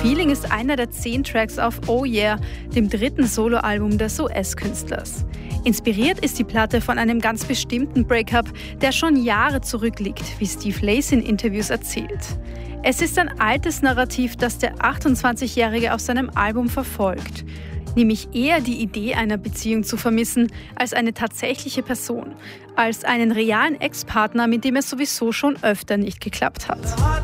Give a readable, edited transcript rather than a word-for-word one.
Feeling ist einer der 10 Tracks auf Oh Yeah, dem dritten Soloalbum des US-Künstlers. Inspiriert ist die Platte von einem ganz bestimmten Breakup, der schon Jahre zurückliegt, wie Steve Lacy in Interviews erzählt. Es ist ein altes Narrativ, das der 28-Jährige auf seinem Album verfolgt. Nämlich eher die Idee einer Beziehung zu vermissen als eine tatsächliche Person, als einen realen Ex-Partner, mit dem es sowieso schon öfter nicht geklappt hat.